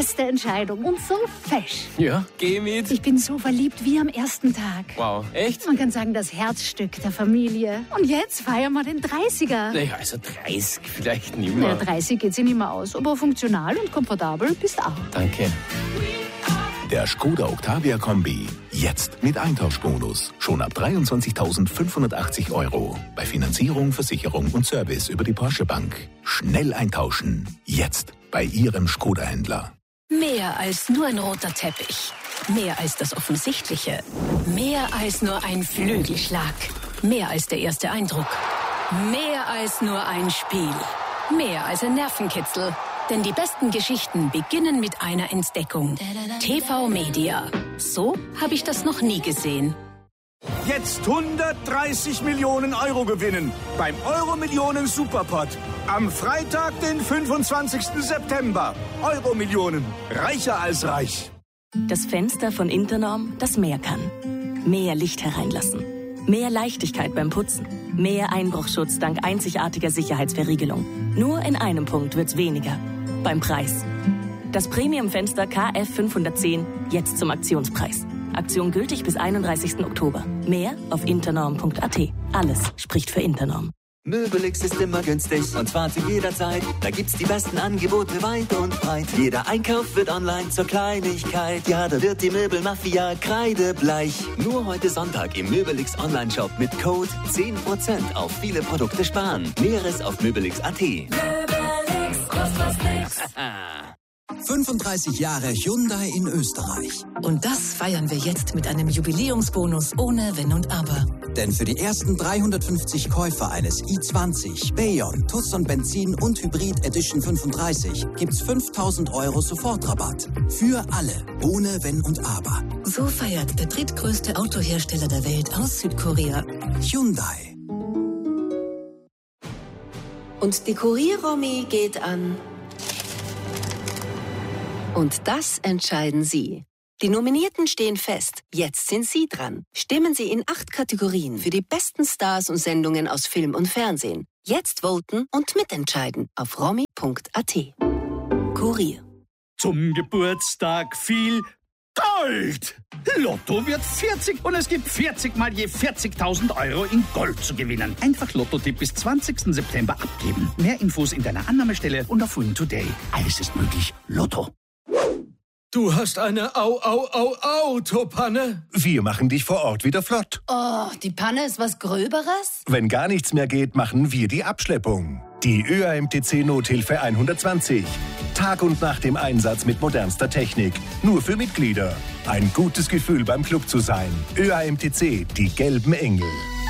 beste Entscheidung und so fesch. Ja, geh mit. Ich bin so verliebt wie am ersten Tag. Wow, echt? Man kann sagen, das Herzstück der Familie. Und jetzt feiern wir den 30er. Naja, also 30 vielleicht nicht mehr. Ja, 30 geht sich nicht mehr aus, aber funktional und komfortabel bist auch. Danke. Der Skoda Octavia Kombi. Jetzt mit Eintauschbonus. Schon ab 23.580 €. Bei Finanzierung, Versicherung und Service über die Porsche Bank. Schnell eintauschen. Jetzt bei Ihrem Skoda-Händler. Mehr als nur ein roter Teppich. Mehr als das Offensichtliche. Mehr als nur ein Flügelschlag. Mehr als der erste Eindruck. Mehr als nur ein Spiel. Mehr als ein Nervenkitzel. Denn die besten Geschichten beginnen mit einer Entdeckung. TV Media. So habe ich das noch nie gesehen. Jetzt 130 Millionen € gewinnen beim Euro-Millionen Superpot. Am Freitag, den 25. September. Euro-Millionen. Reicher als reich. Das Fenster von Internorm, das mehr kann. Mehr Licht hereinlassen. Mehr Leichtigkeit beim Putzen. Mehr Einbruchschutz dank einzigartiger Sicherheitsverriegelung. Nur in einem Punkt wird's weniger. Beim Preis. Das Premium-Fenster KF 510 jetzt zum Aktionspreis. Aktion gültig bis 31. Oktober. Mehr auf internorm.at. Alles spricht für Internorm. Möbelix ist immer günstig und zwar zu jeder Zeit. Da gibt's die besten Angebote weit und breit. Jeder Einkauf wird online zur Kleinigkeit. Ja, da wird die Möbelmafia kreidebleich. Nur heute Sonntag im Möbelix Online-Shop mit Code 10% auf viele Produkte sparen. Näheres auf möbelix.at. 35 Jahre Hyundai in Österreich. Und das feiern wir jetzt mit einem Jubiläumsbonus ohne Wenn und Aber. Denn für die ersten 350 Käufer eines i20, Bayon, Tucson Benzin und Hybrid Edition 35 gibt's 5.000 € Sofortrabatt. Für alle, ohne Wenn und Aber. So feiert der drittgrößte Autohersteller der Welt aus Südkorea. Hyundai. Und die Kurier-Romy geht an. Und das entscheiden Sie. Die Nominierten stehen fest. Jetzt sind Sie dran. Stimmen Sie in 8 Kategorien für die besten Stars und Sendungen aus Film und Fernsehen. Jetzt voten und mitentscheiden auf romy.at. Kurier. Zum Geburtstag viel Gold! Lotto wird 40 und es gibt 40 mal je 40.000 € in Gold zu gewinnen. Einfach Lotto-Tipp bis 20. September abgeben. Mehr Infos in deiner Annahmestelle und auf Win Today. Alles ist möglich. Lotto. Du hast eine Autopanne? Wir machen dich vor Ort wieder flott. Oh, die Panne ist was Gröberes? Wenn gar nichts mehr geht, machen wir die Abschleppung. Die ÖAMTC Nothilfe 120. Tag und Nacht im Einsatz mit modernster Technik. Nur für Mitglieder. Ein gutes Gefühl beim Club zu sein. ÖAMTC, die gelben Engel.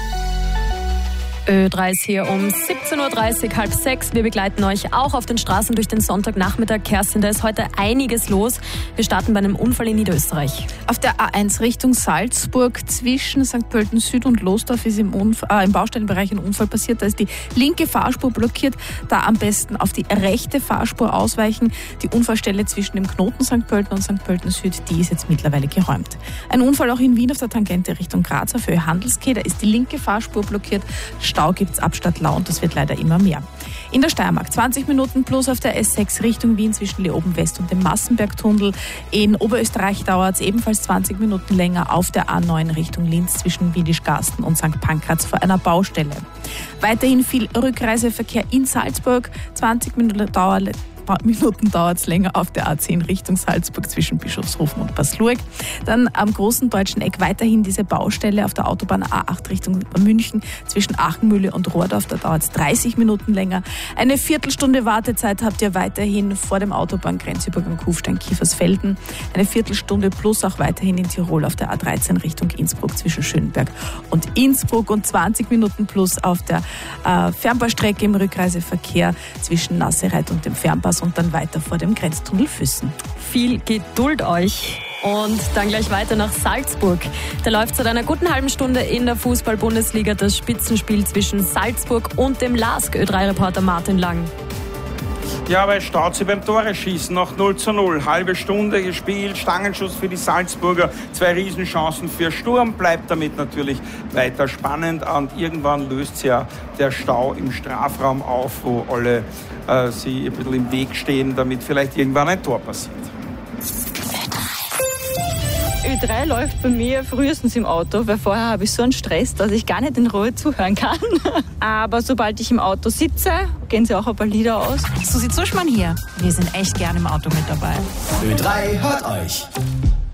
Ö3 ist hier um 17.30 Uhr, 5:30. Wir begleiten euch auch auf den Straßen durch den Sonntagnachmittag. Kerstin, da ist heute einiges los. Wir starten bei einem Unfall in Niederösterreich. Auf der A1 Richtung Salzburg zwischen St. Pölten Süd und Losdorf ist im Baustellenbereich ein Unfall passiert. Da ist die linke Fahrspur blockiert. Da am besten auf die rechte Fahrspur ausweichen. Die Unfallstelle zwischen dem Knoten St. Pölten und St. Pölten Süd, die ist jetzt mittlerweile geräumt. Ein Unfall auch in Wien auf der Tangente Richtung Graz auf Höhe Handelsquai. Da ist die linke Fahrspur blockiert. Stau gibt es ab Stadt-Lau und das wird leider immer mehr. In der Steiermark 20 Minuten plus auf der S6 Richtung Wien zwischen Leoben West und dem Massenbergtunnel. In Oberösterreich dauert es ebenfalls 20 Minuten länger auf der A9 Richtung Linz zwischen Wiedisch-Garsten und St. Pankraz vor einer Baustelle. Weiterhin viel Rückreiseverkehr in Salzburg. 20 Minuten dauert es länger auf der A10 Richtung Salzburg zwischen Bischofshofen und Paslueg. Dann am großen deutschen Eck weiterhin diese Baustelle auf der Autobahn A8 Richtung München zwischen Achenmühle und Rohrdorf. Da dauert es 30 Minuten länger. Eine Viertelstunde Wartezeit habt ihr weiterhin vor dem Autobahngrenzübergang Kufstein-Kiefersfelden. Eine Viertelstunde plus auch weiterhin in Tirol auf der A13 Richtung Innsbruck zwischen Schönberg und Innsbruck und 20 Minuten plus auf der Fernbahnstrecke im Rückreiseverkehr zwischen Nassereit und dem Fernpass und dann weiter vor dem Grenztunnel Füssen. Viel Geduld euch. Und dann gleich weiter nach Salzburg. Da läuft seit einer guten halben Stunde in der Fußball-Bundesliga das Spitzenspiel zwischen Salzburg und dem LASK. Ö3-Reporter Martin Lang. Ja, aber es staut sich beim Tore-Schießen nach 0:0. Halbe Stunde gespielt, Stangenschuss für die Salzburger, 2 Riesenchancen für Sturm. Bleibt damit natürlich weiter spannend. Und irgendwann löst sich ja der Stau im Strafraum auf, wo alle sie ein bisschen im Weg stehen, damit vielleicht irgendwann ein Tor passiert. Ö3 läuft bei mir frühestens im Auto, weil vorher habe ich so einen Stress, dass ich gar nicht in Ruhe zuhören kann. Aber sobald ich im Auto sitze, gehen sie auch ein paar Lieder aus. Susi Zuschmann hier. Wir sind echt gern im Auto mit dabei. Ö3 hört euch.